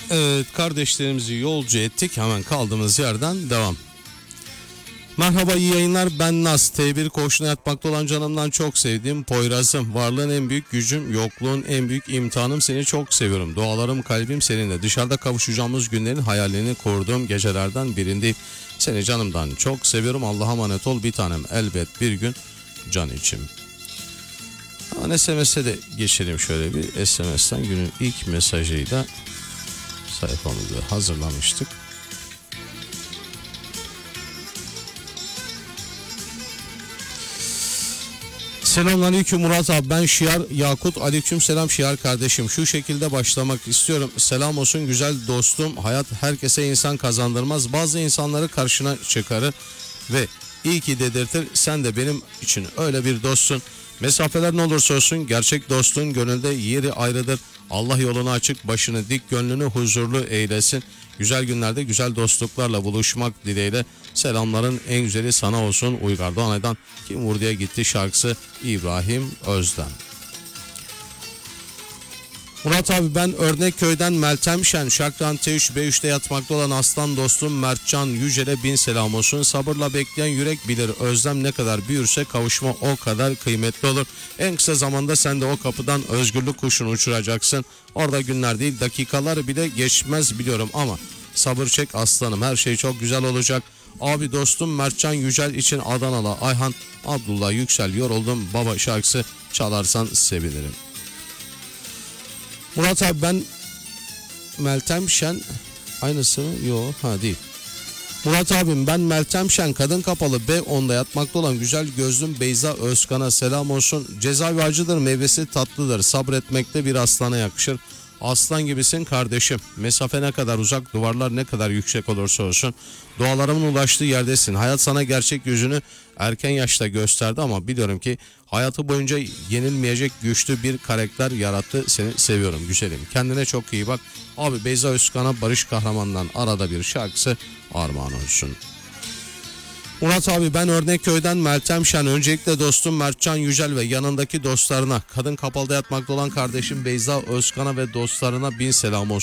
Evet, kardeşlerimizi yolcu ettik. Hemen kaldığımız yerden devam. Merhaba, iyi yayınlar. Ben Naz. T1 koğuşuna yatmakta olan canımdan çok sevdiğim Poyraz'ım. Varlığın en büyük gücüm, yokluğun en büyük imtihanım. Seni çok seviyorum. Dualarım, kalbim seninle. Dışarıda kavuşacağımız günlerin hayalini kurduğum gecelerden birindeyim. Seni canımdan çok seviyorum. Allah'a emanet ol bir tanem. Elbet bir gün can içim. Hemen SMS'e de geçelim şöyle bir. SMS'ten günün ilk mesajıyla sayfamızı hazırlamıştık. Selamünaleyküm Murat abi, ben Şiar Yakut. Aleyküm selam Şiar kardeşim. Şu şekilde başlamak istiyorum. Selam olsun güzel dostum. Hayat herkese insan kazandırmaz. Bazı insanları karşına çıkarır ve iyi ki dedirtir. Sen de benim için öyle bir dostsun. Mesafeler ne olursa olsun gerçek dostun gönülde yeri ayrıdır. Allah yolunu açık, başını dik, gönlünü huzurlu eylesin. Güzel günlerde güzel dostluklarla buluşmak dileğiyle. Selamların en güzeli sana olsun. Uygar Doğanay'dan Kim Vurdu'ya gitti şarkısı İbrahim Özden. Murat abi, ben Örnekköy'den Meltem Şen. Şakran T3 B3'te yatmakta olan aslan dostum Mertcan Yücel'e bin selam olsun. Sabırla bekleyen yürek bilir. Özlem ne kadar büyürse kavuşma o kadar kıymetli olur. En kısa zamanda sen de o kapıdan özgürlük kuşunu uçuracaksın. Orada günler değil dakikalar bile geçmez biliyorum ama sabır çek aslanım, her şey çok güzel olacak. Abi dostum Mertcan Yücel için Adanalı Ayhan Abdullah Yüksel yoruldum baba şarkısı çalarsan sevinirim. Murat abi, ben Meltem Şen, aynısı mı? Yok, değil. Murat abim, ben Meltem Şen, kadın kapalı B10'da yatmakta olan güzel gözlüm Beyza Özkan'a selam olsun. Cezaevi acıdır, meyvesi tatlıdır, sabretmekte bir aslana yakışır. Aslan gibisin kardeşim. Mesafe ne kadar uzak, duvarlar ne kadar yüksek olursa olsun dualarımın ulaştığı yerdesin. Hayat sana gerçek yüzünü erken yaşta gösterdi ama biliyorum ki hayatı boyunca yenilmeyecek güçlü bir karakter yarattı. Seni seviyorum güzelim. Kendine çok iyi bak. Abi Beyza Özkan'a Barış Kahraman'dan arada bir şarkısı armağan olsun. Murat abi, ben Örnekköy'den Meltem Şen. Öncelikle dostum Mertcan Yücel ve yanındaki dostlarına, kadın kapalıda yatmakta olan kardeşim Beyza Özkan'a ve dostlarına bin selam olsun.